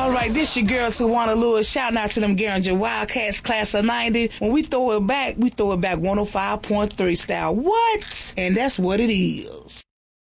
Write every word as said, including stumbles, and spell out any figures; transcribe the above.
All right, this your girl Tawana Lewis. Shouting out to them Garinger Wildcats class of ninety. When we throw it back, we throw it back one oh five point three style. What? And that's what it is.